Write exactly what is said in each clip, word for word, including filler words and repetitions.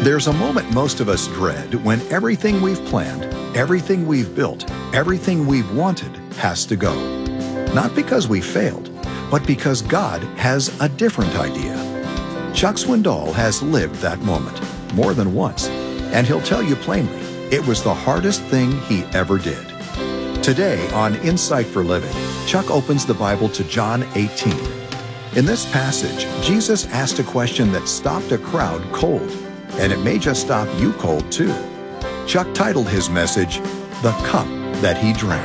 There's a moment most of us dread when everything we've planned, everything we've built, everything we've wanted has to go. Not because we failed, but because God has a different idea. Chuck Swindoll has lived that moment more than once, and he'll tell you plainly, it was the hardest thing he ever did. Today on Insight for Living, Chuck opens the Bible to John eighteen. In this passage, Jesus asked a question that stopped a crowd cold, and it may just stop you cold too. Chuck titled his message, The Cup That He Drank.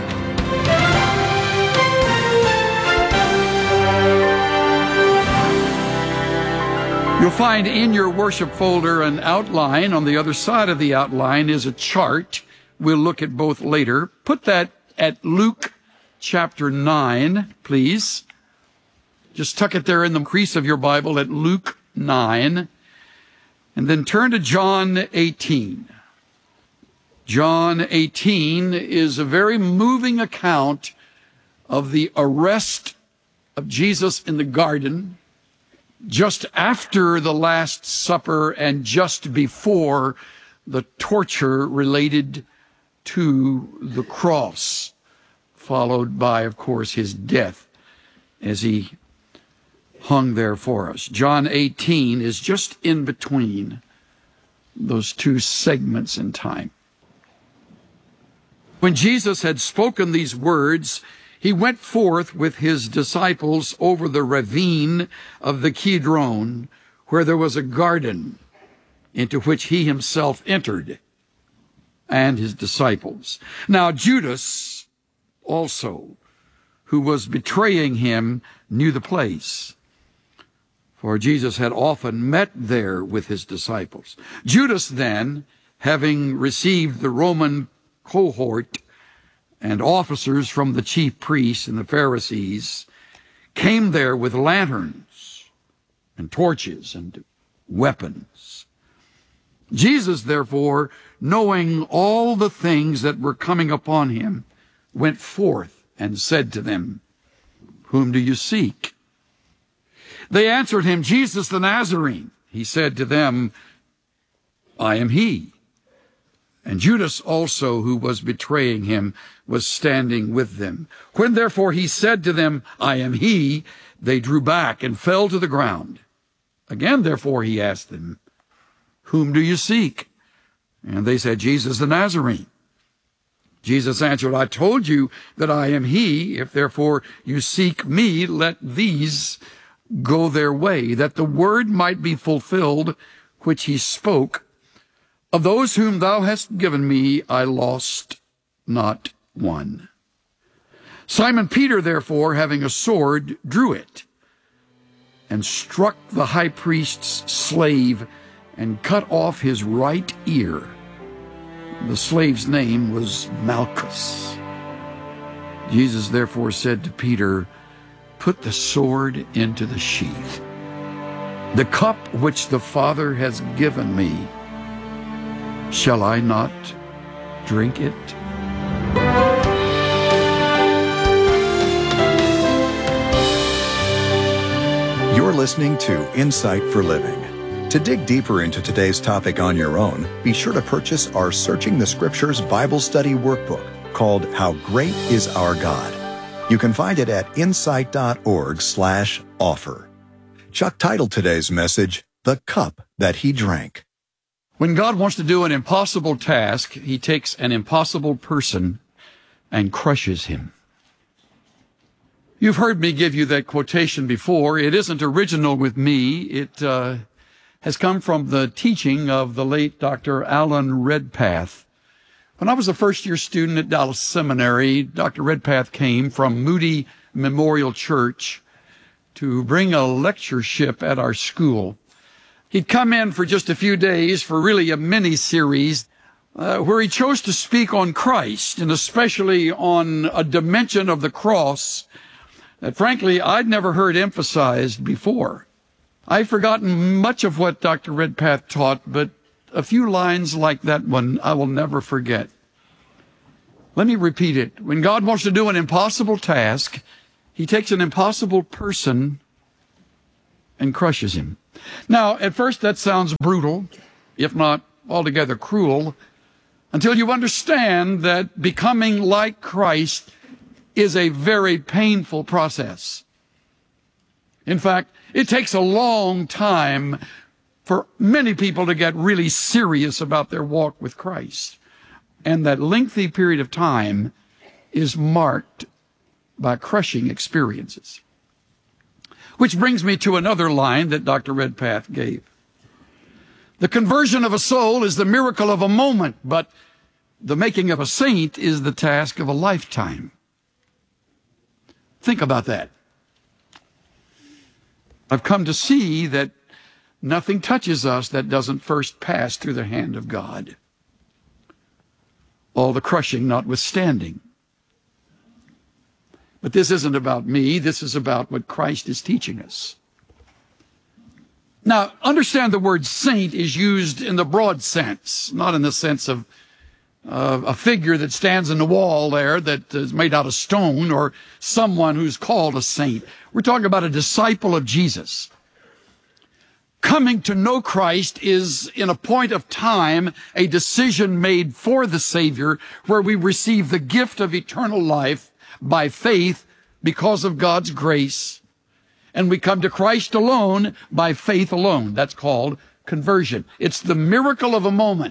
You'll find in your worship folder an outline. On the other side of the outline is a chart. We'll look at both later. Put that at Luke chapter nine, please. Just tuck it there in the crease of your Bible at Luke nine. And then turn to John eighteen. John eighteen is a very moving account of the arrest of Jesus in the garden, just after the Last Supper and just before the torture related to the cross, followed by, of course, his death as he hung there for us. John eighteen is just in between those two segments in time. When Jesus had spoken these words, he went forth with his disciples over the ravine of the Kidron, where there was a garden into which he himself entered, and his disciples. Now Judas also, who was betraying him, knew the place, for Jesus had often met there with his disciples. Judas then, having received the Roman cohort and officers from the chief priests and the Pharisees, came there with lanterns and torches and weapons. Jesus, therefore, knowing all the things that were coming upon him, went forth and said to them, "Whom do you seek?" They answered him, "Jesus the Nazarene." He said to them, "I am he." And Judas also, who was betraying him, was standing with them. When therefore he said to them, "I am he," they drew back and fell to the ground. Again therefore he asked them, "Whom do you seek?" And they said, "Jesus the Nazarene." Jesus answered, "I told you that I am he. If therefore you seek me, let these go their way, that the word might be fulfilled which he spoke, of those whom thou hast given me, I lost not one." Simon Peter, therefore, having a sword, drew it, and struck the high priest's slave, and cut off his right ear. The slave's name was Malchus. Jesus therefore said to Peter, "Put the sword into the sheath. The cup which the Father has given me, shall I not drink it?" You're listening to Insight for Living. To dig deeper into today's topic on your own, be sure to purchase our Searching the Scriptures Bible Study Workbook called How Great is Our God. You can find it at insight.org slash offer. Chuck titled today's message, The Cup That He Drank. When God wants to do an impossible task, he takes an impossible person and crushes him. You've heard me give you that quotation before. It isn't original with me. It uh, has come from the teaching of the late Doctor Alan Redpath. When I was a first-year student at Dallas Seminary, Doctor Redpath came from Moody Memorial Church to bring a lectureship at our school. He'd come in for just a few days for really a mini-series uh, where he chose to speak on Christ, and especially on a dimension of the cross that, frankly, I'd never heard emphasized before. I've forgotten much of what Doctor Redpath taught, but a few lines like that one I will never forget. Let me repeat it. When God wants to do an impossible task, he takes an impossible person and crushes him. Now, at first that sounds brutal. if not altogether cruel, until you understand that becoming like Christ is a very painful process. In fact, it takes a long time for many people to get really serious about their walk with Christ. And that lengthy period of time is marked by crushing experiences. Which brings me to another line that Doctor Redpath gave. The conversion of a soul is the miracle of a moment, but the making of a saint is the task of a lifetime. Think about that. I've come to see that nothing touches us that doesn't first pass through the hand of God. All the crushing notwithstanding. But this isn't about me. This is about what Christ is teaching us. Now, understand the word saint is used in the broad sense, not in the sense of uh, a figure that stands in the wall there that is made out of stone, or someone who's called a saint. We're talking about a disciple of Jesus. Coming to know Christ is, in a point of time, a decision made for the Savior, where we receive the gift of eternal life by faith because of God's grace. And we come to Christ alone by faith alone. That's called conversion. It's the miracle of a moment.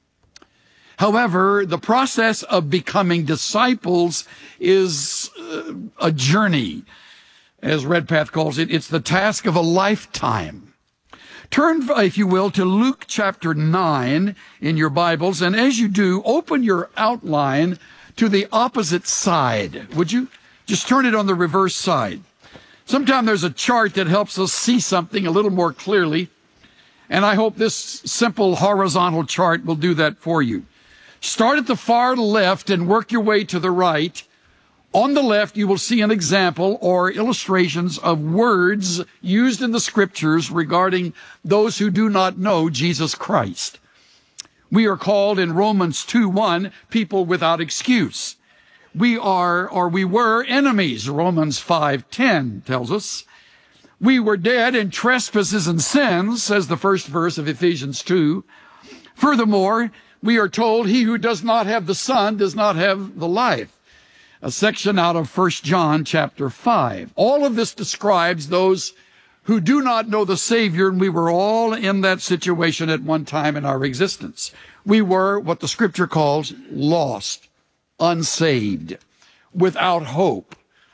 However, the process of becoming disciples is uh, a journey. As Redpath calls it, it's the task of a lifetime. Turn, if you will, to Luke chapter nine in your Bibles, and as you do, open your outline to the opposite side. Would you? Just turn it on the reverse side. Sometimes there's a chart that helps us see something a little more clearly, and I hope this simple horizontal chart will do that for you. Start at the far left and work your way to the right. On the left, you will see an example or illustrations of words used in the scriptures regarding those who do not know Jesus Christ. We are called in Romans two one, people without excuse. We are, or we were, enemies, Romans five ten tells us. We were dead in trespasses and sins, says the first verse of Ephesians two. Furthermore, we are told he who does not have the Son does not have the life. A section out of First John chapter five. All of this describes those who do not know the Savior, and we were all in that situation at one time in our existence. We were what the Scripture calls lost, unsaved, without hope,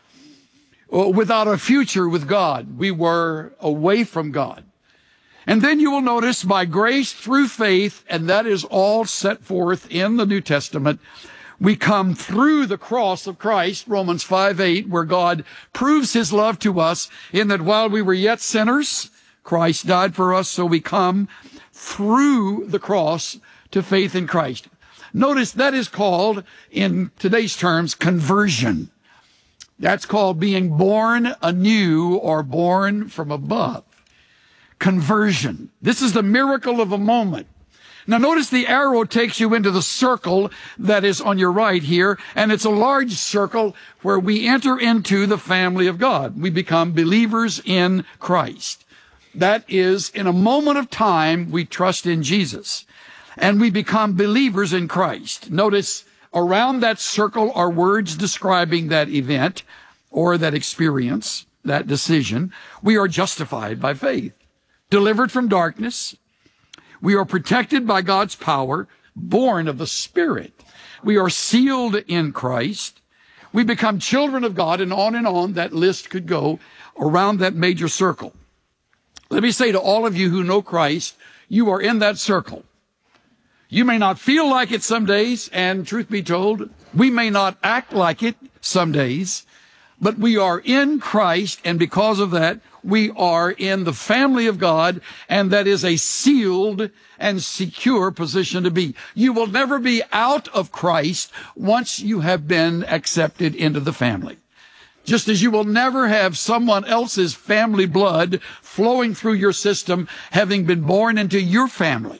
without a future with God. We were away from God. And then you will notice by grace through faith, and that is all set forth in the New Testament, we come through the cross of Christ, Romans five eight, where God proves his love to us in that while we were yet sinners, Christ died for us, so we come through the cross to faith in Christ. Notice that is called, in today's terms, conversion. That's called being born anew or born from above. Conversion. This is the miracle of a moment. Now notice the arrow takes you into the circle that is on your right here, and it's a large circle where we enter into the family of God. We become believers in Christ. That is, in a moment of time, we trust in Jesus, and we become believers in Christ. Notice around that circle are words describing that event or that experience, that decision. We are justified by faith, delivered from darkness. We are protected by God's power, born of the Spirit. We are sealed in Christ. We become children of God, and on and on that list could go around that major circle. Let me say to all of you who know Christ, you are in that circle. You may not feel like it some days, and truth be told, we may not act like it some days, but we are in Christ, and because of that, we are in the family of God, and that is a sealed and secure position to be. You will never be out of Christ once you have been accepted into the family. Just as you will never have someone else's family blood flowing through your system, having been born into your family.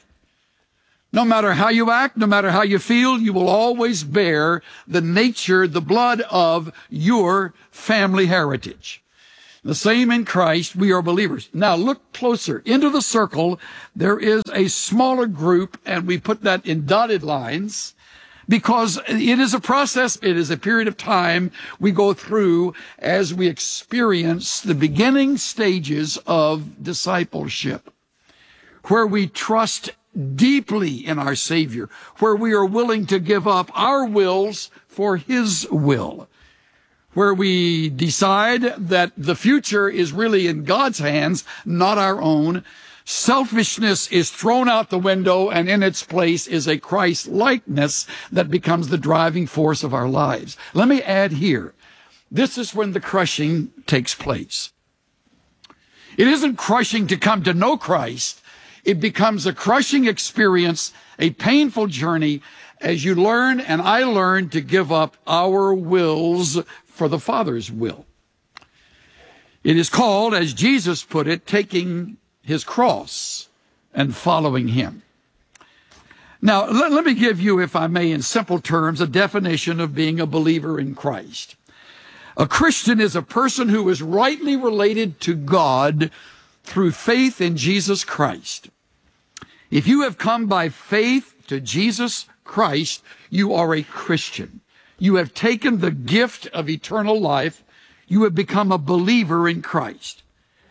No matter how you act, no matter how you feel, you will always bear the nature, the blood of your family heritage. The same in Christ, we are believers. Now look closer. Into the circle, there is a smaller group, and we put that in dotted lines because it is a process. It is a period of time we go through as we experience the beginning stages of discipleship, where we trust deeply in our Savior, where we are willing to give up our wills for His will, where we decide that the future is really in God's hands, not our own. Selfishness is thrown out the window, and in its place is a Christ-likeness that becomes the driving force of our lives. Let me add here, this is when the crushing takes place. It isn't crushing to come to know Christ. It becomes a crushing experience, a painful journey, as you learn and I learn to give up our wills for the Father's will. It is called, as Jesus put it, taking His cross and following Him. Now, let, let me give you, if I may, in simple terms, a definition of being a believer in Christ. A Christian is a person who is rightly related to God through faith in Jesus Christ. If you have come by faith to Jesus Christ, you are a Christian. You have taken the gift of eternal life. You have become a believer in Christ.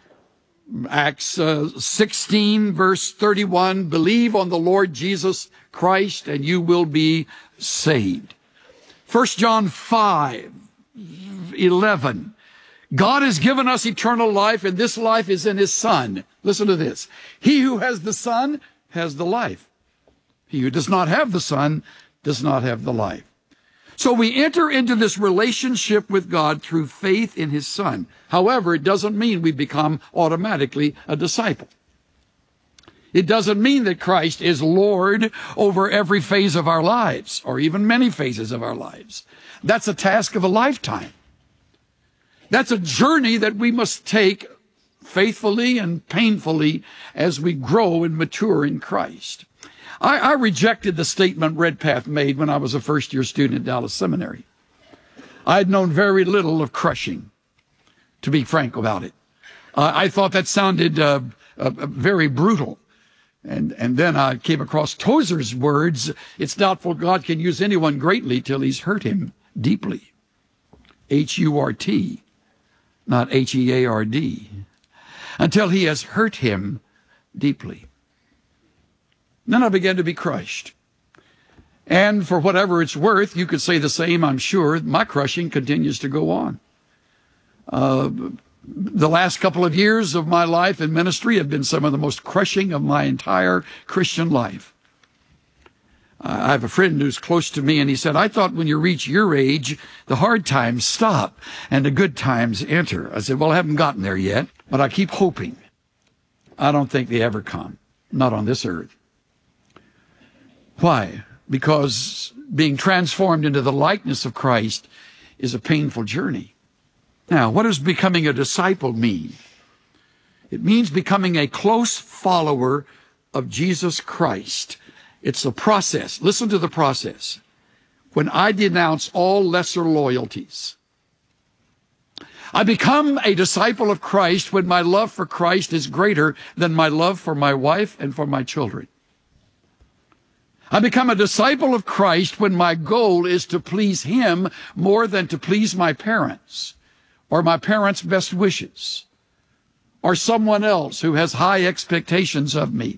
Acts uh, sixteen, verse thirty-one, believe on the Lord Jesus Christ and you will be saved. First John five, eleven, God has given us eternal life, and this life is in His Son. Listen to this. He who has the Son has the life. He who does not have the Son does not have the life. So we enter into this relationship with God through faith in His Son. However, it doesn't mean we become automatically a disciple. It doesn't mean that Christ is Lord over every phase of our lives, or even many phases of our lives. That's a task of a lifetime. That's a journey that we must take faithfully and painfully as we grow and mature in Christ. I, I rejected the statement Redpath made when I was a first-year student at Dallas Seminary. I had known very little of crushing, to be frank about it. Uh, I thought that sounded uh, uh, very brutal. And, and then I came across Tozer's words, it's doubtful God can use anyone greatly till He's hurt him deeply. H U R T, not H E A R D. Until He has hurt him deeply. Then I began to be crushed. And for whatever it's worth, you could say the same, I'm sure. My crushing continues to go on. Uh, the last couple of years of my life in ministry have been some of the most crushing of my entire Christian life. I have a friend who's close to me, and he said, I thought when you reach your age, the hard times stop and the good times enter. I said, well, I haven't gotten there yet, but I keep hoping. I don't think they ever come, not on this earth. Why? Because being transformed into the likeness of Christ is a painful journey. Now, what does becoming a disciple mean? It means becoming a close follower of Jesus Christ. It's a process. Listen to the process. When I denounce all lesser loyalties, I become a disciple of Christ when my love for Christ is greater than my love for my wife and for my children. I become a disciple of Christ when my goal is to please Him more than to please my parents or my parents' best wishes or someone else who has high expectations of me.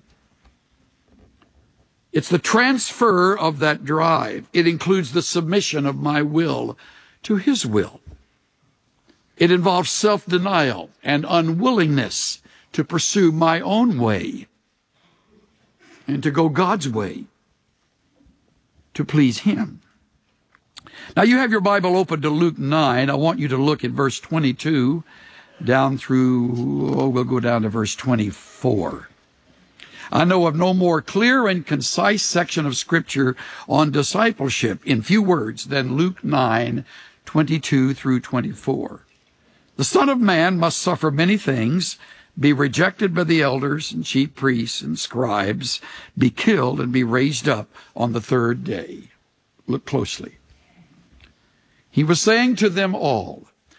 It's the transfer of that drive. It includes the submission of my will to His will. It involves self-denial and unwillingness to pursue my own way and to go God's way to please Him. Now, you have your Bible open to Luke nine. I want you to look at verse twenty-two down through, oh, we'll go down to verse twenty-four. I know of no more clear and concise section of Scripture on discipleship in few words than Luke nine, twenty-two through twenty-four. The Son of Man must suffer many things, be rejected by the elders and chief priests and scribes, be killed and be raised up on the third day. Look closely. He was saying to them all,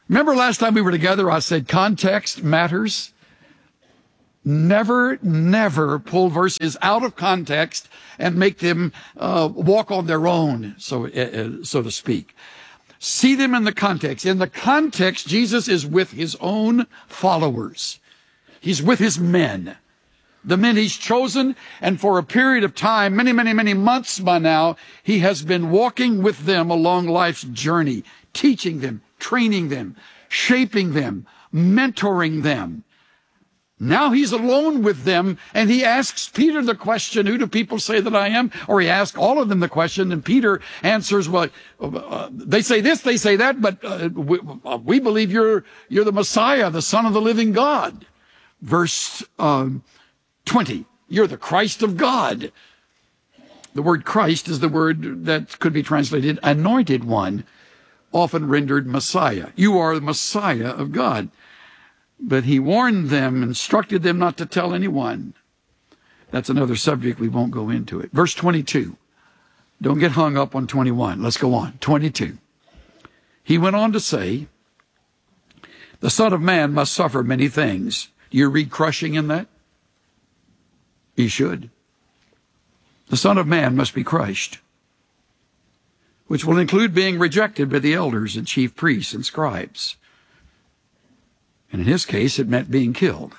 Remember last time we were together, I said context matters. Never, never pull verses out of context and make them uh, walk on their own, so, uh, so to speak. See them in the context. In the context, Jesus is with his own followers. He's with his men, the men he's chosen, and for a period of time, many, many, many months by now, he has been walking with them along life's journey, teaching them, training them, shaping them, mentoring them. Now he's alone with them, and he asks Peter the question, who do people say that I am? Or he asks all of them the question, and Peter answers, well, uh, they say this, they say that, but uh, we, uh, we believe you're, you're the Messiah, the Son of the living God. Verse uh, twenty, you're the Christ of God. The word Christ is the word that could be translated anointed one, often rendered Messiah. You are the Messiah of God. But he warned them, instructed them not to tell anyone. That's another subject. We won't go into it. Verse twenty-two. Don't get hung up on twenty-one. Let's go on. twenty-two. He went on to say, the Son of Man must suffer many things. Do you read crushing in that? You should. The Son of Man must be crushed, which will include being rejected by the elders and chief priests and scribes. And in his case, it meant being killed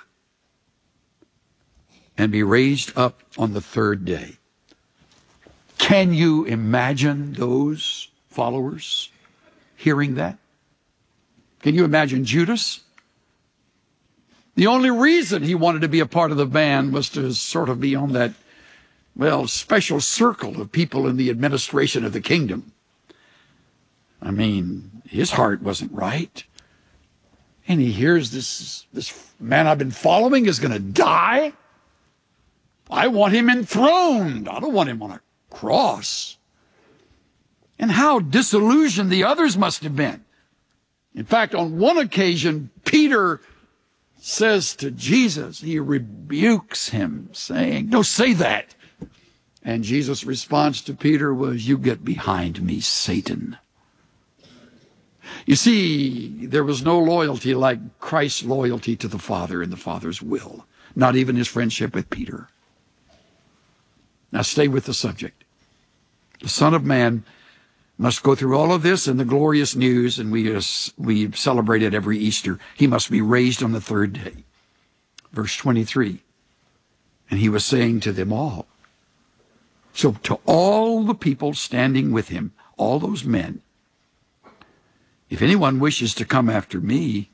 and be raised up on the third day. Can you imagine those followers hearing that? Can you imagine Judas? The only reason he wanted to be a part of the band was to sort of be on that, well, special circle of people in the administration of the kingdom. I mean, his heart wasn't right. And he hears this, this man I've been following is going to die. I want him enthroned. I don't want him on a cross. And how disillusioned the others must have been. In fact, on one occasion, Peter says to Jesus, he rebukes him, saying, don't say that. And Jesus' response to Peter was, you get behind me, Satan. You see, there was no loyalty like Christ's loyalty to the Father and the Father's will, not even his friendship with Peter. Now stay with the subject. The Son of Man must go through all of this and the glorious news, and we, uh, we celebrate it every Easter. He must be raised on the third day. Verse twenty-three, and he was saying to them all. So to all the people standing with him, all those men, if anyone wishes to come after me,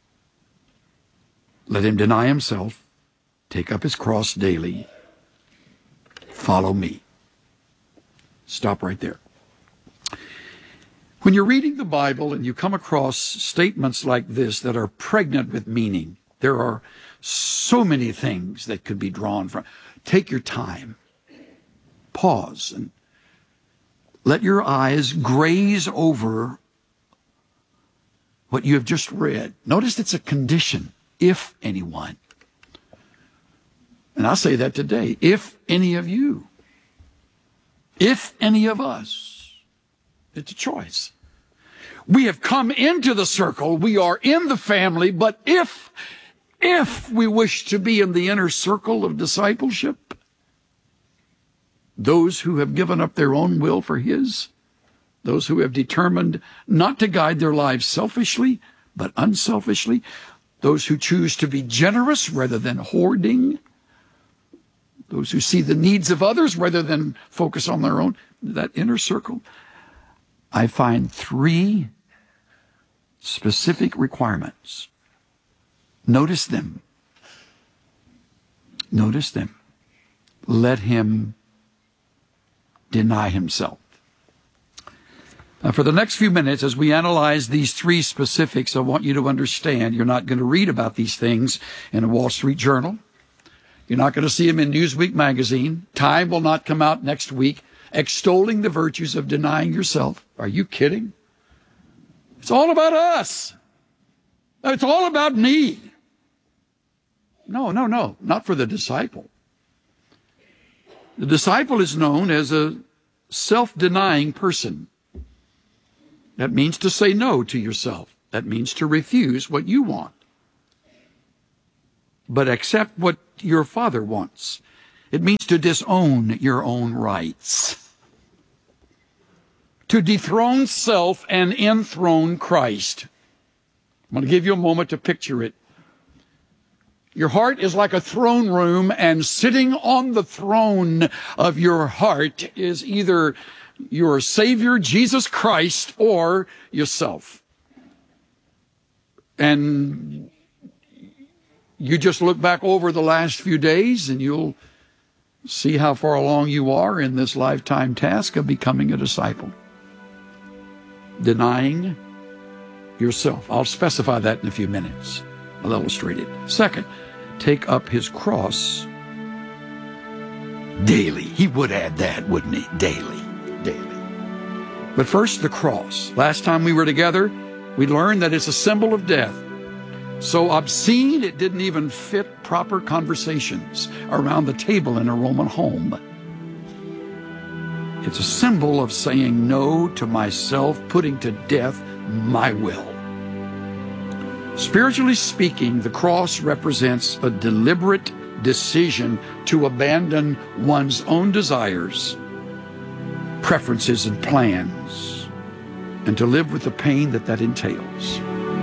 let him deny himself, take up his cross daily, follow me. Stop right there. When you're reading the Bible and you come across statements like this that are pregnant with meaning, there are so many things that could be drawn from. Take your time, pause, and let your eyes graze over what you have just read. Notice it's a condition, if anyone. And I say that today, if any of you, if any of us, it's a choice. We have come into the circle, we are in the family, but if, if we wish to be in the inner circle of discipleship, those who have given up their own will for his, those who have determined not to guide their lives selfishly, but unselfishly, those who choose to be generous rather than hoarding, those who see the needs of others rather than focus on their own, that inner circle, I find three specific requirements. Notice them. Notice them. Let him deny himself. Now, for the next few minutes, as we analyze these three specifics, I want you to understand you're not going to read about these things in a Wall Street Journal. You're not going to see them in Newsweek magazine. Time will not come out next week extolling the virtues of denying yourself. Are you kidding? It's all about us. It's all about me. No, no, no, not for the disciple. The disciple is known as a self-denying person. That means to say no to yourself. That means to refuse what you want, but accept what your Father wants. It means to disown your own rights, to dethrone self and enthrone Christ. I'm going to give you a moment to picture it. Your heart is like a throne room, and sitting on the throne of your heart is either your Savior, Jesus Christ, or yourself. And you just look back over the last few days and you'll see how far along you are in this lifetime task of becoming a disciple. Denying yourself. I'll specify that in a few minutes. I'll illustrate it. Second, take up his cross daily. He would add that, wouldn't he? Daily. Daily. But first, the cross. Last time we were together, we learned that it's a symbol of death. So obscene, it didn't even fit proper conversations around the table in a Roman home. It's a symbol of saying no to myself, putting to death my will. Spiritually speaking, the cross represents a deliberate decision to abandon one's own desires, preferences, and plans, and to live with the pain that that entails.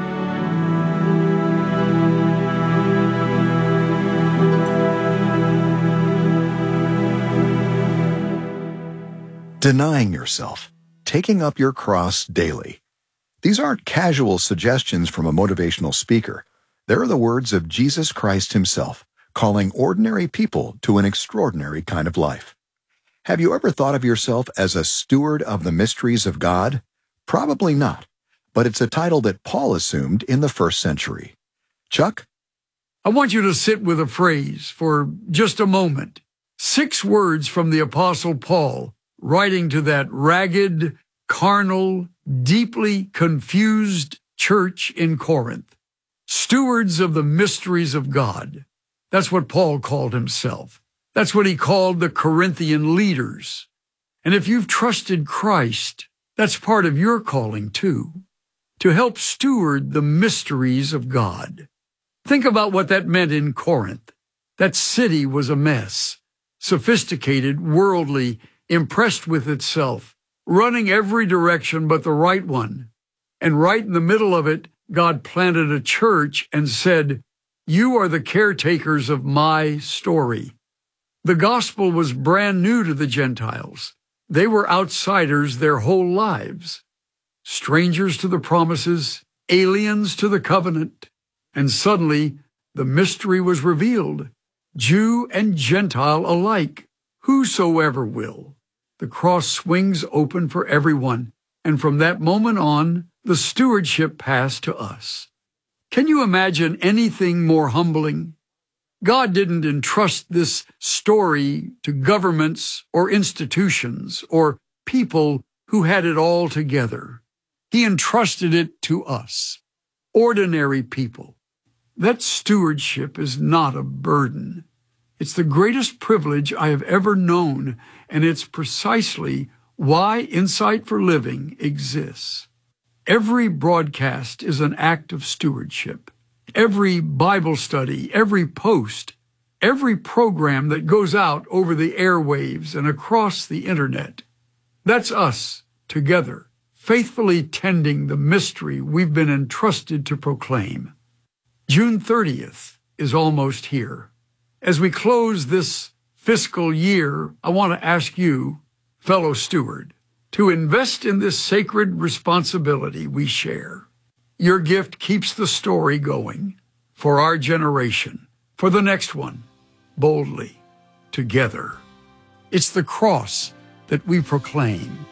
Denying yourself, taking up your cross daily. These aren't casual suggestions from a motivational speaker. They're the words of Jesus Christ himself, calling ordinary people to an extraordinary kind of life. Have you ever thought of yourself as a steward of the mysteries of God? Probably not, but it's a title that Paul assumed in the first century. Chuck? I want you to sit with a phrase for just a moment. Six words from the Apostle Paul, writing to that ragged, carnal, deeply confused church in Corinth. Stewards of the mysteries of God. That's what Paul called himself. That's what he called the Corinthian leaders. And if you've trusted Christ, that's part of your calling too, to help steward the mysteries of God. Think about what that meant in Corinth. That city was a mess, sophisticated, worldly, impressed with itself, running every direction but the right one. And right in the middle of it, God planted a church and said, "You are the caretakers of my story." The gospel was brand new to the Gentiles. They were outsiders their whole lives, strangers to the promises, aliens to the covenant. And suddenly, the mystery was revealed, Jew and Gentile alike, whosoever will. The cross swings open for everyone, and from that moment on, the stewardship passed to us. Can you imagine anything more humbling? God didn't entrust this story to governments or institutions or people who had it all together. He entrusted it to us, ordinary people. That stewardship is not a burden. It's the greatest privilege I have ever known, and it's precisely why Insight for Living exists. Every broadcast is an act of stewardship. Every Bible study, every post, every program that goes out over the airwaves and across the internet. That's us, together, faithfully tending the mystery we've been entrusted to proclaim. June thirtieth is almost here. As we close this fiscal year, I want to ask you, fellow steward, to invest in this sacred responsibility we share. Your gift keeps the story going for our generation, for the next one, boldly, together. It's the cross that we proclaim.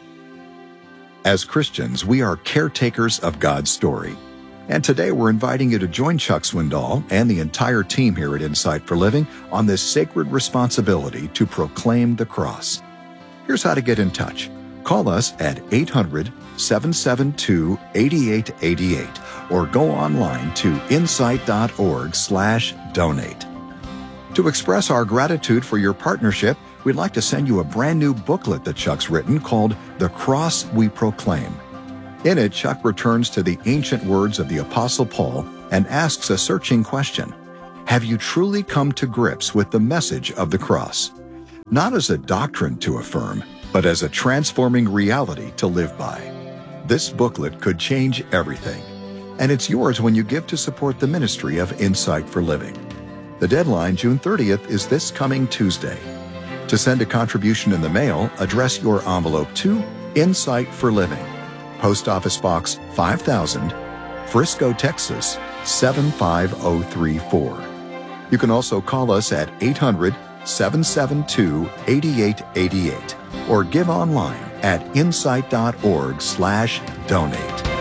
As Christians, we are caretakers of God's story. And today we're inviting you to join Chuck Swindoll and the entire team here at Insight for Living on this sacred responsibility to proclaim the cross. Here's how to get in touch. Call us at eight hundred, seven seven two, eight eight eight eight or go online to insight.org slash donate. To express our gratitude for your partnership, we'd like to send you a brand new booklet that Chuck's written called The Cross We Proclaim. In it, Chuck returns to the ancient words of the Apostle Paul and asks a searching question. Have you truly come to grips with the message of the cross? Not as a doctrine to affirm, but as a transforming reality to live by. This booklet could change everything, and it's yours when you give to support the ministry of Insight for Living. The deadline, June thirtieth, is this coming Tuesday. To send a contribution in the mail, address your envelope to Insight for Living, Post Office Box five thousand, Frisco, Texas seven five zero three four. You can also call us at eight hundred, seven seven two, eight eight eight eight or give online at insight.org slash donate.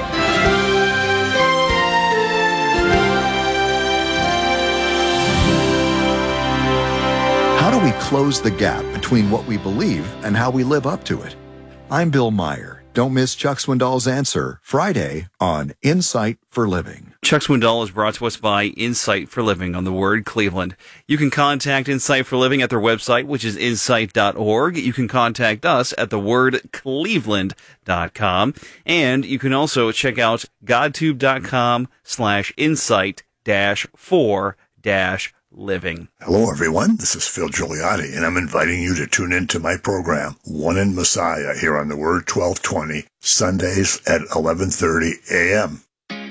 How do we close the gap between what we believe and how we live up to it? I'm Bill Meyer. Don't miss Chuck Swindoll's Answer, Friday on Insight for Living. Chuck Swindoll is brought to us by Insight for Living on the Word Cleveland. You can contact Insight for Living at their website, which is insight dot org. You can contact us at the word cleveland dot com. And you can also check out godtube.com slash insight dash for dash living. Hello, everyone. This is Phil Gigliotti, and I'm inviting you to tune in to my program, One in Messiah, here on the Word twelve twenty, Sundays at eleven thirty a.m.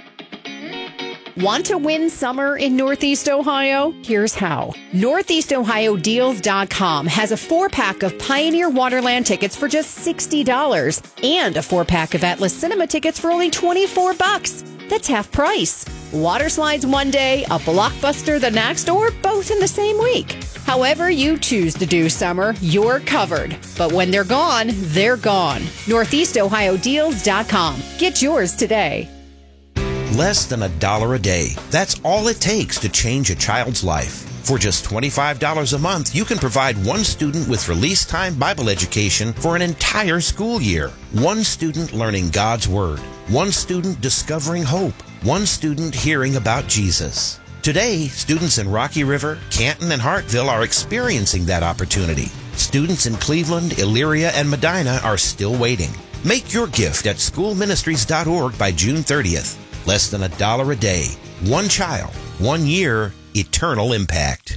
Want to win summer in Northeast Ohio? Here's how. Northeast Ohio Deals dot com has a four-pack of Pioneer Waterland tickets for just sixty dollars and a four-pack of Atlas Cinema tickets for only twenty-four bucks. That's half price. Water slides one day, a blockbuster the next, or both in the same week. However you choose to do summer, you're covered. But when they're gone, they're gone. Northeast Ohio Deals dot com. Get yours today. Less than a dollar a day. That's all it takes to change a child's life. For just twenty-five dollars a month, you can provide one student with release time Bible education for an entire school year. One student learning God's Word. One student discovering hope. One student hearing about Jesus. Today, students in Rocky River, Canton, and Hartville are experiencing that opportunity. Students in Cleveland, Elyria, and Medina are still waiting. Make your gift at school ministries dot org by June thirtieth. Less than a dollar a day. One child, one year, eternal impact.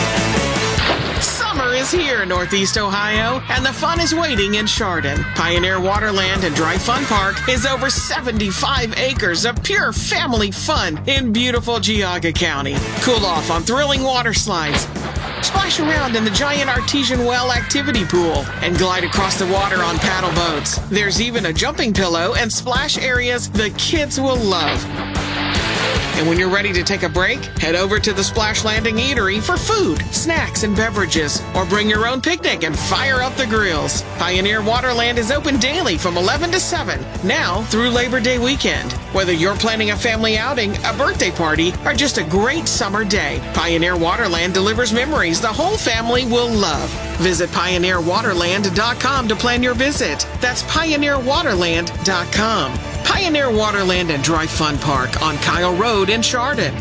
Summer is here in Northeast Ohio, and the fun is waiting in Chardon. Pioneer Waterland and Dry Fun Park is over seventy-five acres of pure family fun in beautiful Geauga County. Cool off on thrilling water slides, splash around in the giant artesian well activity pool, and glide across the water on paddle boats. There's even a jumping pillow and splash areas the kids will love. And when you're ready to take a break, head over to the Splash Landing Eatery for food, snacks, and beverages, or bring your own picnic and fire up the grills. Pioneer Waterland is open daily from eleven to seven, now through Labor Day weekend. Whether you're planning a family outing, a birthday party, or just a great summer day, Pioneer Waterland delivers memories the whole family will love. Visit pioneer waterland dot com to plan your visit. That's pioneer waterland dot com. Pioneer Waterland and Dry Fun Park on Kyle Road in Chardon.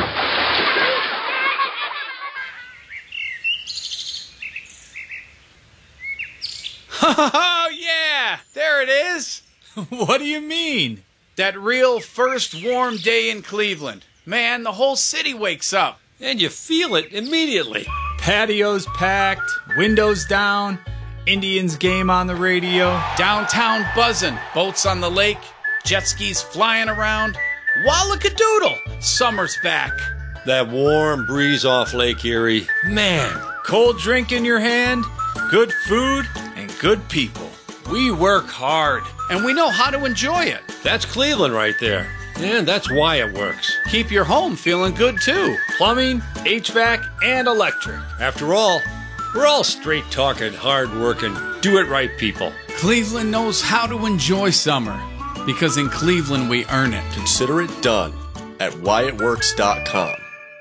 Oh, yeah! There it is! What do you mean? That real first warm day in Cleveland. Man, the whole city wakes up. And you feel it immediately. Patios packed, windows down, Indians game on the radio, downtown buzzing, boats on the lake, jet skis flying around. Wallackadoodle! Summer's back. That warm breeze off Lake Erie. Man. Cold drink in your hand, good food, and good people. We work hard, and we know how to enjoy it. That's Cleveland right there. And that's why it works. Keep your home feeling good, too. Plumbing, H V A C, and electric. After all, we're all straight-talking, hard-working, do-it-right people. Cleveland knows how to enjoy summer, because in Cleveland we earn it. Consider it done at why it works dot com.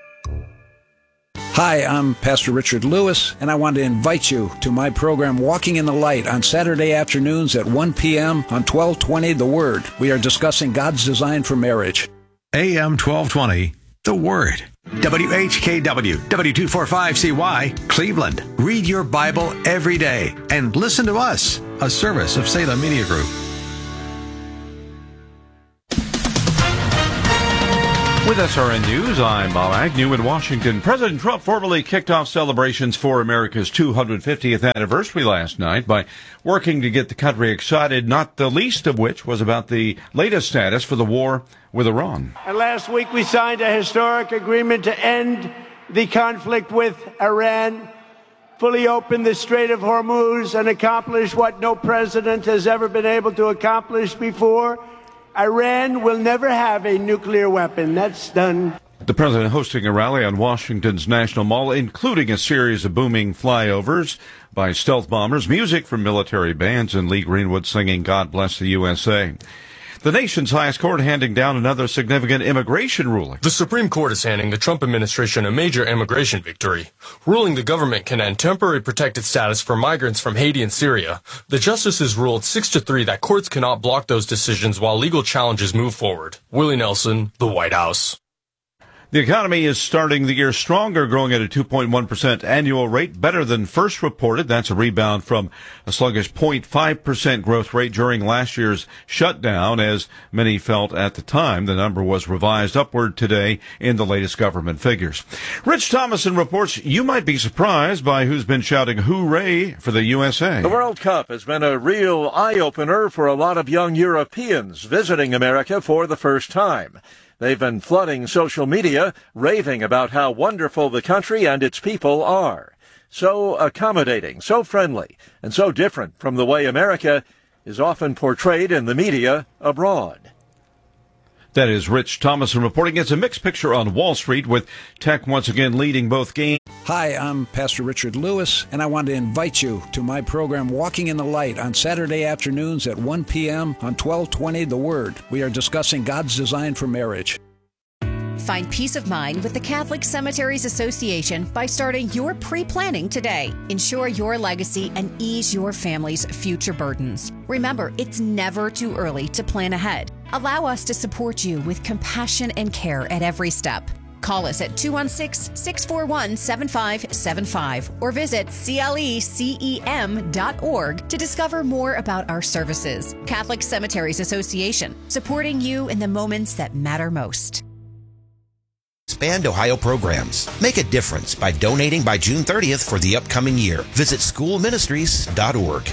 Hi, I'm Pastor Richard Lewis, and I want to invite you to my program Walking in the Light on Saturday afternoons at one p.m. on twelve twenty The Word. We are discussing God's design for marriage. A M twelve twenty, The Word. W H K W, W two forty-five C Y, Cleveland. Read your Bible every day and listen to us. A service of Salem Media Group. With S R N News, I'm Bob Agnew in Washington. President Trump formally kicked off celebrations for America's two hundred fiftieth anniversary last night by working to get the country excited, not the least of which was about the latest status for the war with Iran. And last week we signed a historic agreement to end the conflict with Iran, fully open the Strait of Hormuz, and accomplish what no president has ever been able to accomplish before. Iran will never have a nuclear weapon. That's done. The president hosting a rally on Washington's National Mall, including a series of booming flyovers by stealth bombers, music from military bands, and Lee Greenwood singing God Bless the U S A. The nation's highest court handing down another significant immigration ruling. The Supreme Court is handing the Trump administration a major immigration victory, ruling the government can end temporary protected status for migrants from Haiti and Syria. The justices ruled six to three that courts cannot block those decisions while legal challenges move forward. Willie Nelson, the White House. The economy is starting the year stronger, growing at a two point one percent annual rate, better than first reported. That's a rebound from a sluggish zero point five percent growth rate during last year's shutdown, as many felt at the time. The number was revised upward today in the latest government figures. Rich Thomason reports you might be surprised by who's been shouting hooray for the U S A. The World Cup has been a real eye-opener for a lot of young Europeans visiting America for the first time. They've been flooding social media, raving about how wonderful the country and its people are. So accommodating, so friendly, and so different from the way America is often portrayed in the media abroad. That is Rich Thomason reporting. It's a mixed picture on Wall Street, with tech once again leading both gains. Hi, I'm Pastor Richard Lewis, and I want to invite you to my program Walking in the Light on Saturday afternoons at one p.m. on twelve twenty The Word. We are discussing God's design for marriage. Find peace of mind with the Catholic Cemeteries Association by starting your pre-planning today. Ensure your legacy and ease your family's future burdens. Remember, it's never too early to plan ahead. Allow us to support you with compassion and care at every step. Call us at two one six, six four one, seven five seven five or visit C L E C E M dot org to discover more about our services. Catholic Cemeteries Association, supporting you in the moments that matter most. Expand Ohio programs. Make a difference by donating by June thirtieth for the upcoming year. Visit school ministries dot org.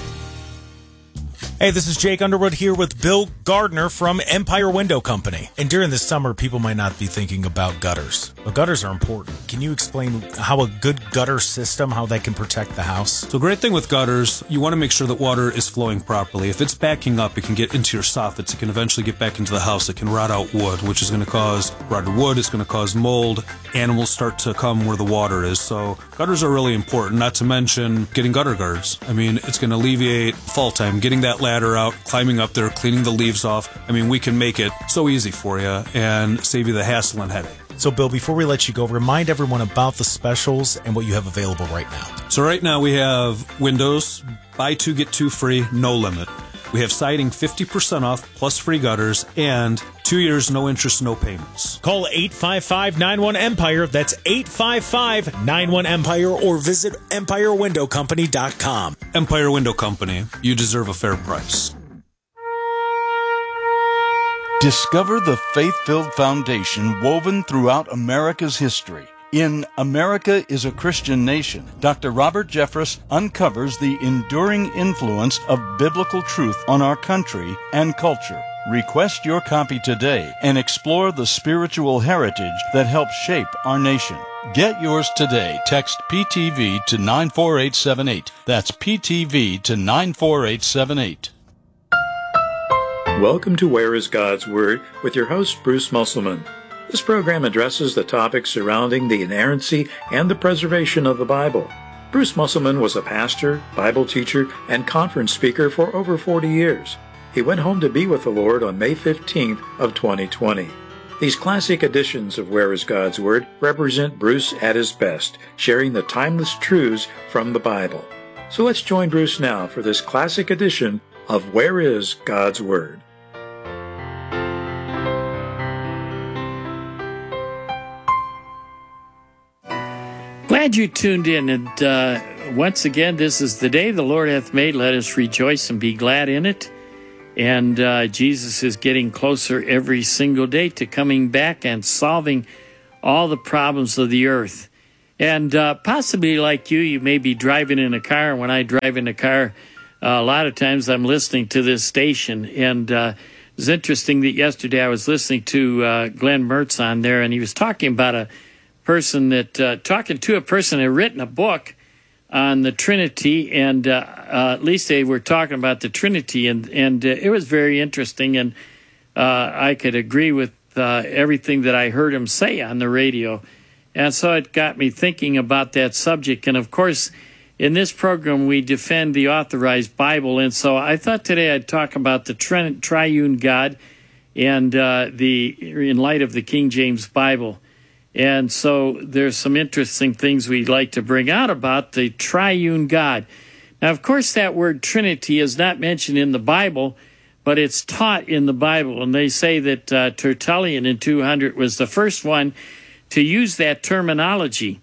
Hey, this is Jake Underwood here with Bill Gardner from Empire Window Company. And during the summer, people might not be thinking about gutters, but gutters are important. Can you explain how a good gutter system, how that can protect the house? So the great thing with gutters, you want to make sure that water is flowing properly. If it's backing up, it can get into your soffits. It can eventually get back into the house. It can rot out wood, which is going to cause rotted wood. It's going to cause mold. Animals start to come where the water is. So gutters are really important, not to mention getting gutter guards. I mean, it's going to alleviate fall time, getting that ladder out, climbing up there, cleaning the leaves off. I mean, we can make it so easy for you and save you the hassle and headache. So, Bill, before we let you go, remind everyone about the specials and what you have available right now. So right now we have windows, buy two, get two free, no limit. We have siding fifty percent off, plus free gutters, and two years, no interest, no payments. Call eight five five, nine one, EMPIRE. That's eight five five, nine one, EMPIRE, or visit empire window company dot com. Empire Window Company. You deserve a fair price. Discover the faith-filled foundation woven throughout America's history. In America is a Christian Nation, Doctor Robert Jeffress uncovers the enduring influence of biblical truth on our country and culture. Request your copy today and explore the spiritual heritage that helped shape our nation. Get yours today. Text P T V to nine four eight seven eight. That's P T V to nine four eight seven eight. Welcome to Where is God's Word with your host, Bruce Musselman. This program addresses the topics surrounding the inerrancy and the preservation of the Bible. Bruce Musselman was a pastor, Bible teacher, and conference speaker for over forty years. He went home to be with the Lord on May fifteenth of twenty twenty. These classic editions of Where is God's Word represent Bruce at his best, sharing the timeless truths from the Bible. So let's join Bruce now for this classic edition of Where is God's Word. Glad you tuned in, and uh, once again, this is the day the Lord hath made. Let us rejoice and be glad in it. And uh, Jesus is getting closer every single day to coming back and solving all the problems of the earth. And uh, possibly like you, you may be driving in a car. When I drive in a car, uh, a lot of times I'm listening to this station. And uh, it was interesting that yesterday I was listening to uh, Glenn Mertz on there, and he was talking about a person that, uh, talking to a person that had written a book on the Trinity, and uh, uh, at least they were talking about the Trinity, and, and uh, it was very interesting, and uh, I could agree with uh, everything that I heard him say on the radio. And so it got me thinking about that subject. And, of course, in this program, we defend the authorized Bible. And so I thought today I'd talk about the tri- triune God and uh, the in light of the King James Bible. And so there's some interesting things we'd like to bring out about the triune God. Now, of course, that word Trinity is not mentioned in the Bible, but it's taught in the Bible. And they say that uh, Tertullian in two hundred was the first one to use that terminology.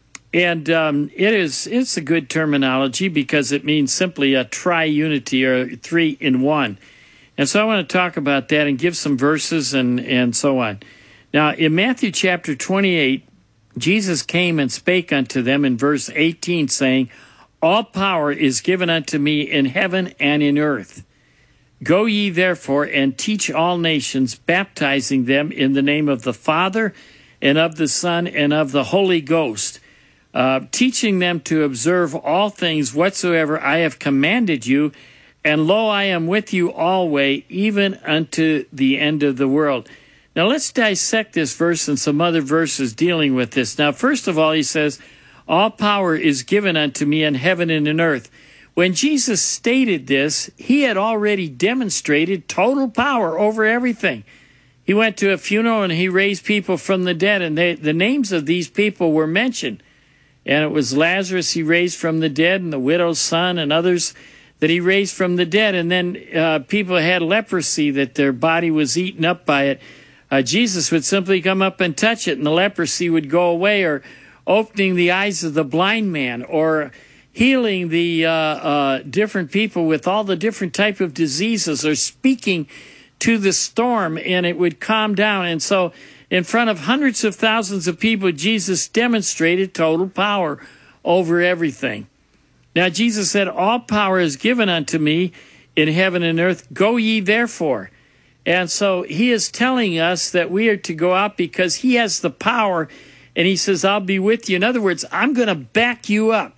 And um, it is it's a good terminology because it means simply a triunity, or three in one. And so I want to talk about that and give some verses and, and so on. Now, in Matthew chapter twenty-eight, Jesus came and spake unto them in verse eighteen, saying, All power is given unto me in heaven and in earth. Go ye therefore and teach all nations, baptizing them in the name of the Father, and of the Son, and of the Holy Ghost, uh, teaching them to observe all things whatsoever I have commanded you, and lo, I am with you always, even unto the end of the world. Now let's dissect this verse and some other verses dealing with this. Now, first of all, he says, all power is given unto me in heaven and in earth. When Jesus stated this, he had already demonstrated total power over everything. He went to a funeral and he raised people from the dead, and they, the names of these people were mentioned. And it was Lazarus he raised from the dead, and the widow's son, and others that he raised from the dead. And then uh, people had leprosy, that their body was eaten up by it. Uh, Jesus would simply come up and touch it, and the leprosy would go away, or opening the eyes of the blind man, or healing the uh, uh, different people with all the different type of diseases, or speaking to the storm and it would calm down. And so in front of hundreds of thousands of people, Jesus demonstrated total power over everything. Now, Jesus said, all power is given unto me in heaven and earth. Go ye therefore. And so he is telling us that we are to go out because he has the power, and he says, I'll be with you. In other words, I'm going to back you up.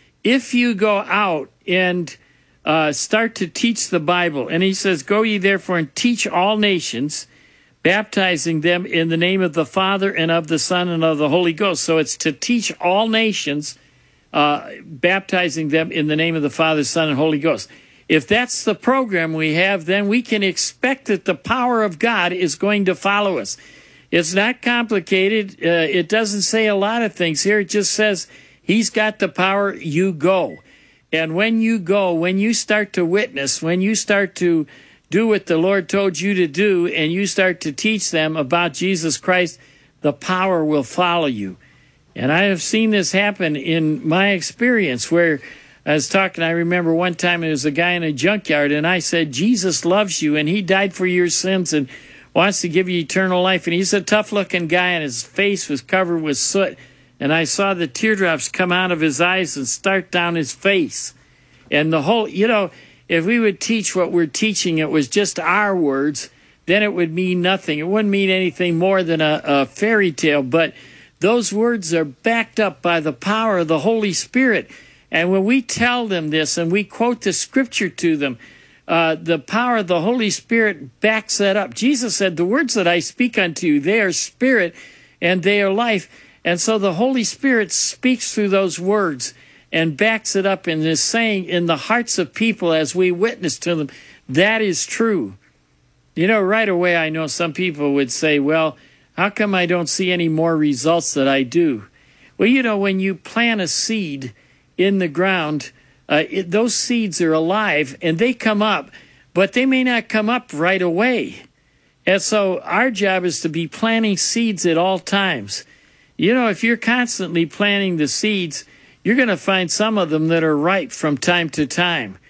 If you go out and uh, start to teach the Bible, and he says, go ye therefore and teach all nations, baptizing them in the name of the Father and of the Son and of the Holy Ghost. So it's to teach all nations, uh, baptizing them in the name of the Father, Son, and Holy Ghost. If that's the program we have, then we can expect that the power of God is going to follow us. It's not complicated. Uh, it doesn't say a lot of things here. It just says he's got the power, you go. And when you go, when you start to witness, when you start to do what the Lord told you to do, and you start to teach them about Jesus Christ, the power will follow you. And I have seen this happen in my experience, where I was talking, I remember one time there was a guy in a junkyard, and I said, Jesus loves you, and he died for your sins and wants to give you eternal life. And he's a tough-looking guy, and his face was covered with soot. And I saw the teardrops come out of his eyes and start down his face. And the whole, you know, if we would teach what we're teaching, it was just our words, then it would mean nothing. It wouldn't mean anything more than a, a fairy tale. But those words are backed up by the power of the Holy Spirit. And when we tell them this and we quote the scripture to them, uh, the power of the Holy Spirit backs that up. Jesus said, the words that I speak unto you, they are spirit and they are life. And so the Holy Spirit speaks through those words and backs it up and is saying in the hearts of people as we witness to them, that is true. You know, right away I know some people would say, well, how come I don't see any more results that I do? Well, you know, when you plant a seed in the ground, uh, it, those seeds are alive and they come up, but they may not come up right away. And so our job is to be planting seeds at all times. You know, if you're constantly planting the seeds, you're going to find some of them that are ripe from time to time.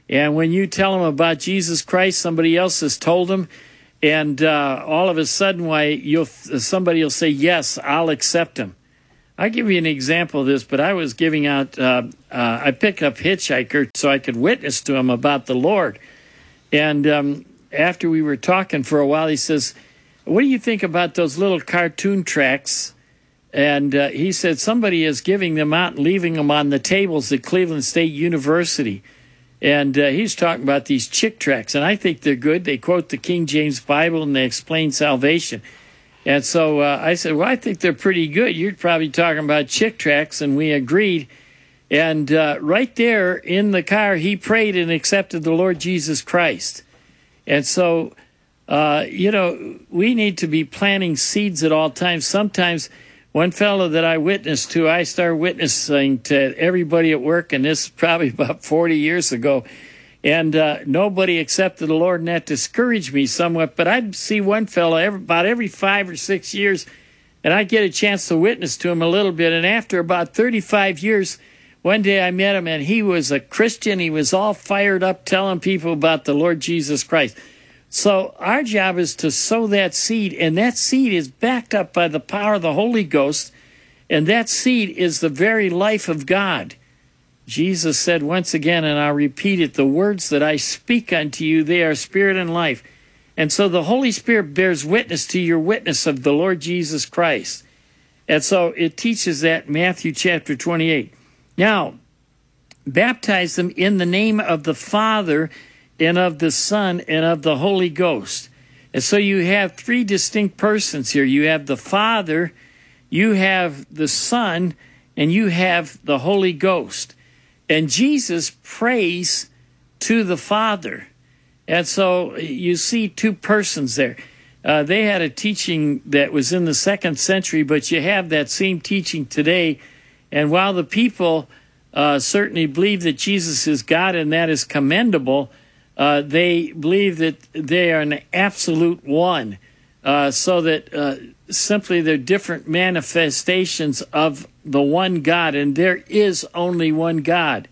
And when you tell them about Jesus Christ, somebody else has told them, and uh, all of a sudden, why you'll somebody will say, "Yes, I'll accept him." I'll give you an example of this. But I was giving out. Uh, uh, I picked up Hitchhiker so I could witness to him about the Lord. And um, after we were talking for a while, he says, "What do you think about those little cartoon tracks?" And uh, he said somebody is giving them out and leaving them on the tables at Cleveland State University. And uh, he's talking about these chick tracts, and I think they're good. They quote the King James Bible, and they explain salvation. And so uh, I said, well, I think they're pretty good. You're probably talking about chick tracts, and we agreed. And uh, right there in the car, he prayed and accepted the Lord Jesus Christ. And so, uh, you know, we need to be planting seeds at all times. Sometimes one fellow that I witnessed to, I started witnessing to everybody at work, and this is probably about forty years ago, and uh, nobody accepted the Lord, and that discouraged me somewhat. But I'd see one fellow every, about every five or six years, and I'd get a chance to witness to him a little bit. And after about thirty-five years, one day I met him, and he was a Christian. He was all fired up telling people about the Lord Jesus Christ. So our job is to sow that seed, and that seed is backed up by the power of the Holy Ghost, and that seed is the very life of God. Jesus said once again, and I'll repeat it, the words that I speak unto you, they are spirit and life. And so the Holy Spirit bears witness to your witness of the Lord Jesus Christ. And so it teaches that in Matthew chapter twenty-eight. Now, baptize them in the name of the Father and of the Son, and of the Holy Ghost. And so you have three distinct persons here. You have the Father, you have the Son, and you have the Holy Ghost. And Jesus prays to the Father. And so you see two persons there. Uh, they had a teaching that was in the second century, but you have that same teaching today. And while the people uh, certainly believe that Jesus is God, and that is commendable, Uh, they believe that they are an absolute one, uh, so that uh, simply they're different manifestations of the one God, and there is only one God.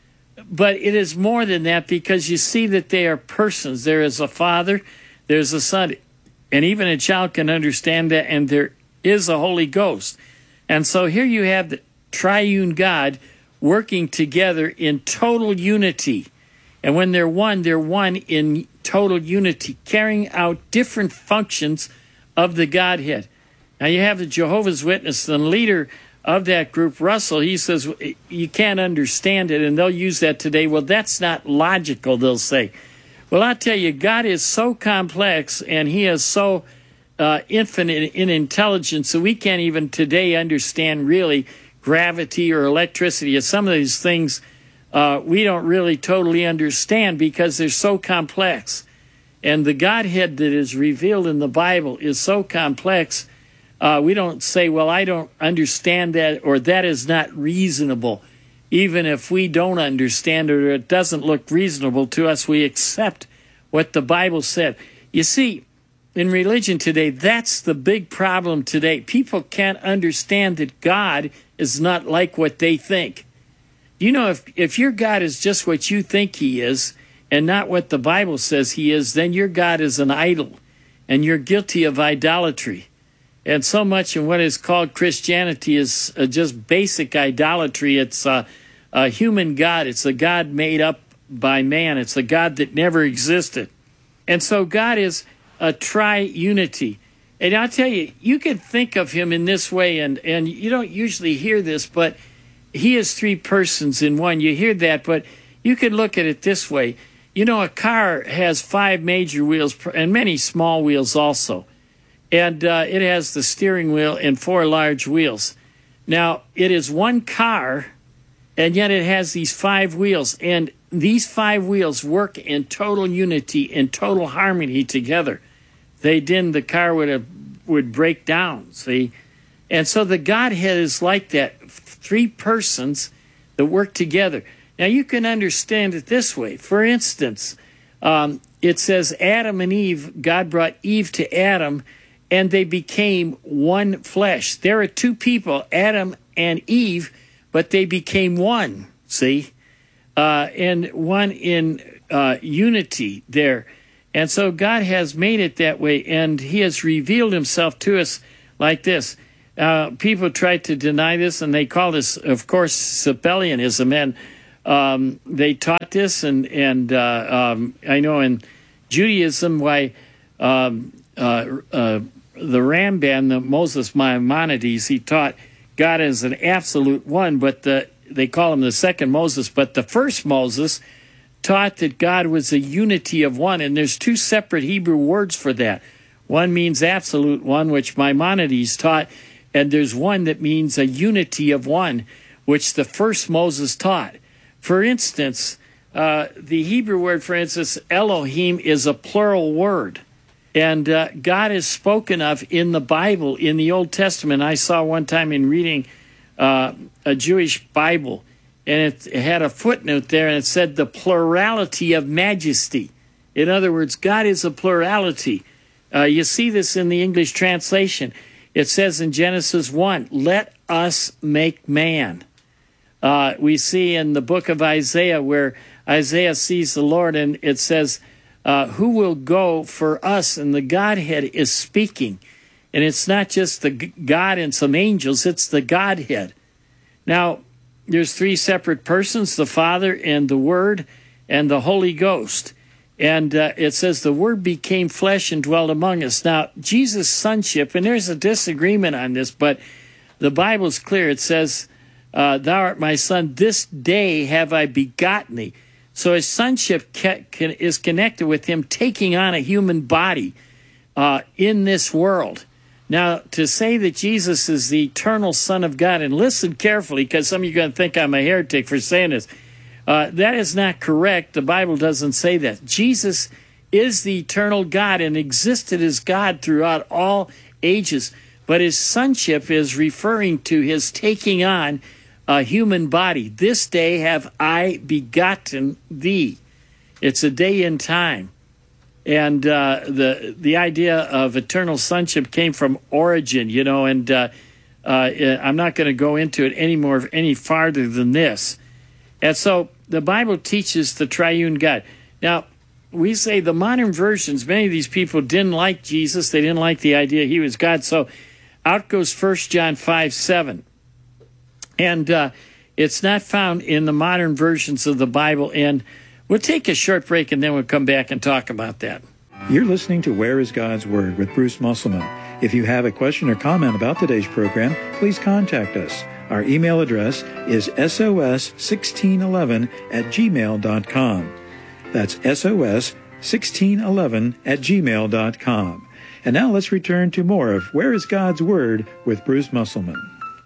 But it is more than that, because you see that they are persons. There is a Father, there's a Son, and even a child can understand that, and there is a Holy Ghost. And so here you have the triune God working together in total unity. And when they're one, they're one in total unity, carrying out different functions of the Godhead. Now you have the Jehovah's Witness, the leader of that group, Russell. He says, you can't understand it, and they'll use that today. Well, that's not logical, they'll say. Well, I'll tell you, God is so complex, and he is so uh, infinite in intelligence that we can't even today understand really gravity or electricity. Some of these things Uh, we don't really totally understand because they're so complex. And the Godhead that is revealed in the Bible is so complex, uh, we don't say, well, I don't understand that, or that is not reasonable. Even if we don't understand it, or it doesn't look reasonable to us, we accept what the Bible said. You see, in religion today, that's the big problem today. People can't understand that God is not like what they think. You know, if, if your God is just what you think he is and not what the Bible says he is, then your God is an idol, and you're guilty of idolatry. And so much in what is called Christianity is uh, just basic idolatry. It's a, a human God. It's a God made up by man. It's a God that never existed. And so God is a triunity. And I'll tell you, you can think of him in this way, and, and you don't usually hear this, but he is three persons in one. You hear that, but you can look at it this way. You know, a car has five major wheels and many small wheels also. And uh, it has the steering wheel and four large wheels. Now, it is one car, and yet it has these five wheels. And these five wheels work in total unity, in total harmony together. They didn't, the car would have, would break down, see? And so the Godhead is like that. Three persons that work together. Now, you can understand it this way. For instance, um, it says Adam and Eve, God brought Eve to Adam, and they became one flesh. There are two people, Adam and Eve, but they became one, see? uh, and one in uh, unity there. And so God has made it that way, and he has revealed himself to us like this. Uh, people try to deny this, and they call this, of course, Sabellianism, and um, they taught this, and, and uh, um, I know in Judaism why um, uh, uh, the Ramban, the Moses Maimonides, he taught God as an absolute one, but the they call him the second Moses, but the first Moses taught that God was a unity of one, and there's two separate Hebrew words for that. One means absolute one, which Maimonides taught, and there's one that means a unity of one, which the first Moses taught. For instance, uh, the Hebrew word, for instance, Elohim is a plural word, and uh, God is spoken of in the Bible, in the Old Testament. I saw one time in reading uh, a Jewish Bible, and it had a footnote there, and it said the plurality of majesty. In other words, God is a plurality. Uh, you see this in the English translation. It says in Genesis one, let us make man. Uh, we see in the book of Isaiah where Isaiah sees the Lord, and it says, uh, who will go for us? And the Godhead is speaking. And it's not just the God and some angels, it's the Godhead. Now, there's three separate persons, the Father and the Word and the Holy Ghost. And uh, it says the Word became flesh and dwelt among us. Now, Jesus' sonship, and there's a disagreement on this, but the Bible's clear. It says, uh, thou art my son, this day have I begotten thee. So his sonship ca- can, is connected with him taking on a human body uh, in this world. Now, to say that Jesus is the eternal Son of God, and listen carefully, because some of you are going to think I'm a heretic for saying this, uh, that is not correct. The Bible doesn't say that. Jesus is the eternal God and existed as God throughout all ages, but his sonship is referring to his taking on a human body. This day have I begotten thee. It's a day in time. And uh, the the idea of eternal sonship came from Origen, you know, and uh, uh, I'm not going to go into it any more, any farther than this. And so the Bible teaches the triune God. Now, we say the modern versions, many of these people didn't like Jesus. They didn't like the idea he was God. So out goes First John five seven. And uh, it's not found in the modern versions of the Bible. And we'll take a short break, and then we'll come back and talk about that. You're listening to Where is God's Word with Bruce Musselman. If you have a question or comment about today's program, please contact us. Our email address is S O S sixteen eleven at gmail dot com. That's S O S sixteen eleven at gmail dot com. And now let's return to more of Where is God's Word with Bruce Musselman.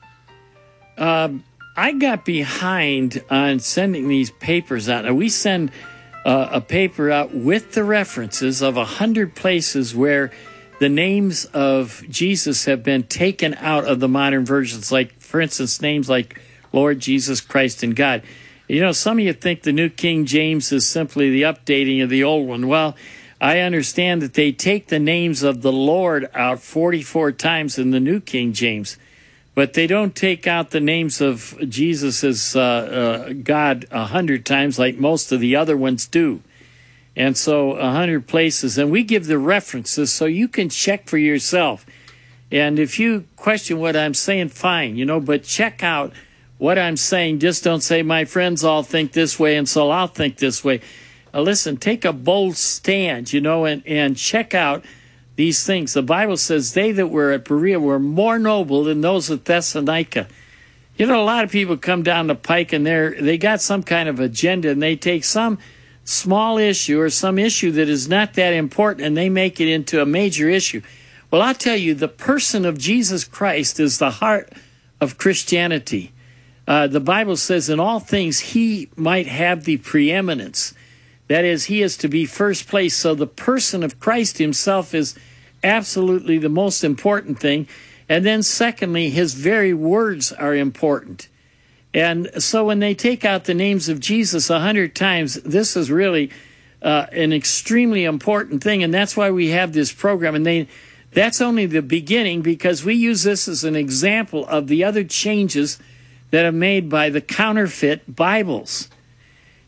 Um, I got behind on sending these papers out. Now, we send uh, a paper out with the references of a hundred places where the names of Jesus have been taken out of the modern versions. Like, for instance, names like Lord Jesus Christ and God. You know, some of you think the New King James is simply the updating of the old one. Well, I understand that they take the names of the Lord out forty-four times in the New King James. But they don't take out the names of Jesus as uh, uh, God a hundred times like most of the other ones do. And so a hundred places. And we give the references so you can check for yourself. And if you question what I'm saying, fine, you know, but check out what I'm saying. Just don't say, my friends all think this way, and so I'll think this way. Now, listen, take a bold stand, you know, and, and check out these things. The Bible says they that were at Berea were more noble than those at Thessalonica. You know, a lot of people come down the pike and they're they got some kind of agenda, and they take some small issue or some issue that is not that important and they make it into a major issue. Well, I'll tell you, the person of Jesus Christ is the heart of Christianity. Uh, the Bible says in all things he might have the preeminence. That is, he is to be first place. So the person of Christ himself is absolutely the most important thing. And then secondly, his very words are important. And so when they take out the names of Jesus a hundred times, this is really uh, an extremely important thing. And that's why we have this program. And they that's only the beginning, because we use this as an example of the other changes that are made by the counterfeit Bibles.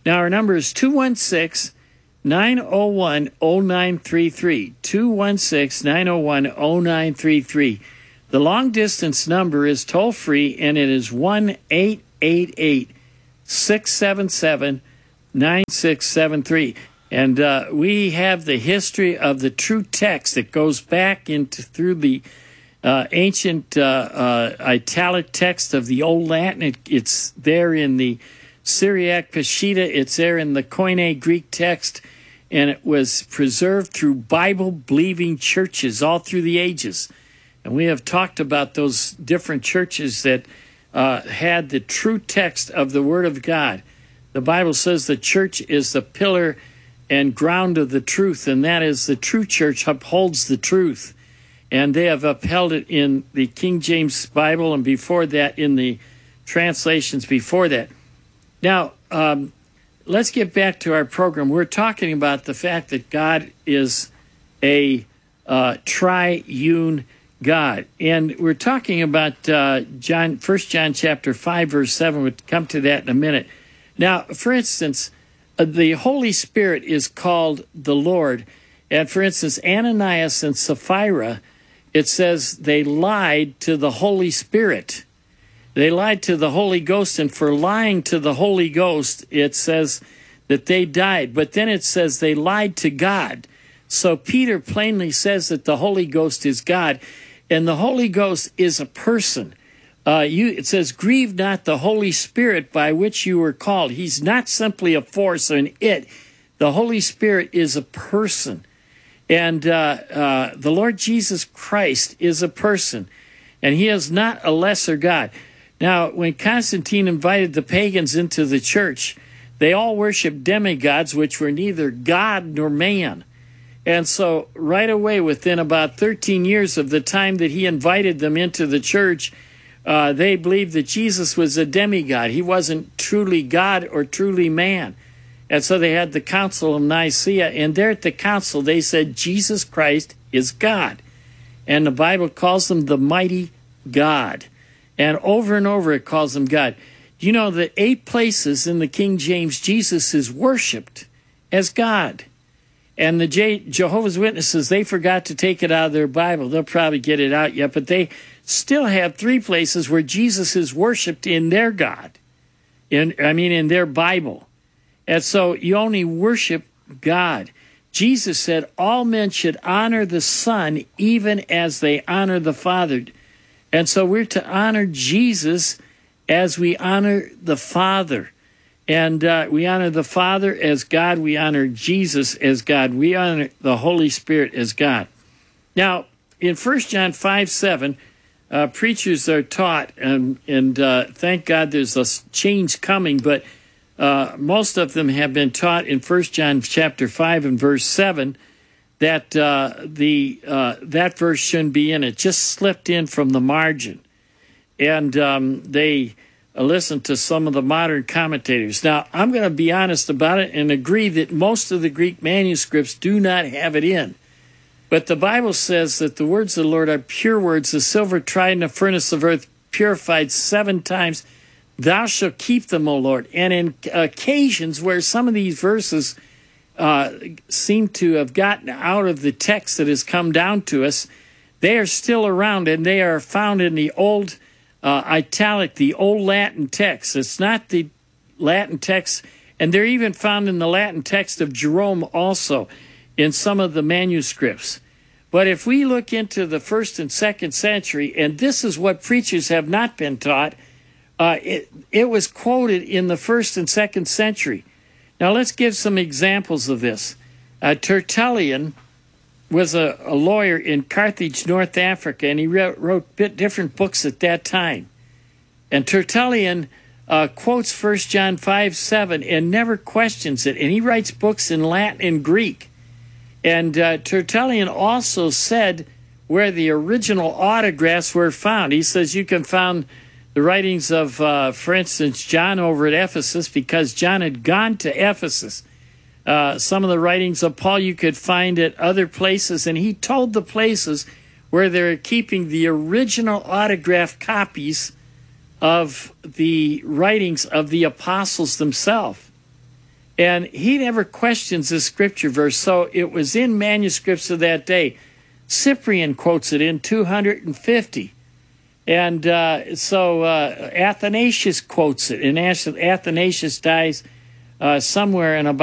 Now, our number is two one six, nine oh one, oh nine three three, two one six, nine oh one, oh nine three three. The long-distance number is toll-free, and it is one eight eight eight, six seven seven, nine six seven three. And uh, we have the history of the true text that goes back into through the uh, ancient uh, uh, italic text of the Old Latin. It, it's there in the Syriac Peshitta. It's there in the Koine Greek text. And it was preserved through Bible-believing churches all through the ages. And we have talked about those different churches that uh, had the true text of the Word of God. The Bible says the church is the pillar and ground of the truth, and that is the true church upholds the truth. And they have upheld it in the King James Bible, and before that in the translations before that. Now, um, let's get back to our program. We're talking about the fact that God is a uh, triune God. And we're talking about uh, John, First John chapter five, verse seven. We'll come to that in a minute. Now, for instance, uh, the Holy Spirit is called the Lord. And for instance, Ananias and Sapphira, it says they lied to the Holy Spirit. They lied to the Holy Ghost, and for lying to the Holy Ghost, it says that they died. But then it says they lied to God. So Peter plainly says that the Holy Ghost is God, and the Holy Ghost is a person. Uh, you, it says, grieve not the Holy Spirit by which you were called. He's not simply a force or an it. The Holy Spirit is a person. And uh, uh, the Lord Jesus Christ is a person, and he is not a lesser God. Now, when Constantine invited the pagans into the church, they all worshiped demigods, which were neither God nor man. And so right away, within about thirteen years of the time that he invited them into the church, uh, they believed that Jesus was a demigod. He wasn't truly God or truly man. And so they had the Council of Nicaea, and there at the council they said Jesus Christ is God. And the Bible calls him the mighty God. And over and over it calls him God. You know that eight places in the King James, Jesus is worshipped as God. And the Je- Jehovah's Witnesses, they forgot to take it out of their Bible. They'll probably get it out yet, but they still have three places where Jesus is worshipped in their God. In, I mean, in their Bible. And so you only worship God. Jesus said all men should honor the Son even as they honor the Father. And so we're to honor Jesus as we honor the Father. And uh, we honor the Father as God. We honor Jesus as God. We honor the Holy Spirit as God. Now, in First John five seven, uh, preachers are taught, and, and uh, thank God there's a change coming, but uh, most of them have been taught in First John chapter five and verse seven that uh, the uh, that verse shouldn't be in it. Just slipped in from the margin. And um, they listen to some of the modern commentators. Now, I'm going to be honest about it and agree that most of the Greek manuscripts do not have it in. But the Bible says that the words of the Lord are pure words, the silver tried in a furnace of earth, purified seven times. Thou shalt keep them, O Lord. And in occasions where some of these verses uh, seem to have gotten out of the text that has come down to us, they are still around, and they are found in the old Uh, italic, the old Latin text. It's not the Latin text, and they're even found in the Latin text of Jerome also in some of the manuscripts. But if we look into the first and second century, and this is what preachers have not been taught, uh, it, it was quoted in the first and second century. Now let's give some examples of this. Uh, Tertullian was a, a lawyer in Carthage, North Africa, and he wrote, wrote bit different books at that time. And Tertullian uh, quotes First John five seven and never questions it, and he writes books in Latin and Greek. And uh, Tertullian also said where the original autographs were found. He says you can find the writings of, uh, for instance, John over at Ephesus, because John had gone to Ephesus. Uh, some of the writings of Paul you could find at other places, and he told the places where they're keeping the original autographed copies of the writings of the apostles themselves. And he never questions the scripture verse. So it was in manuscripts of that day. Cyprian quotes it in two hundred fifty. And uh, so uh, Athanasius quotes it. And Athanasius dies uh, somewhere in about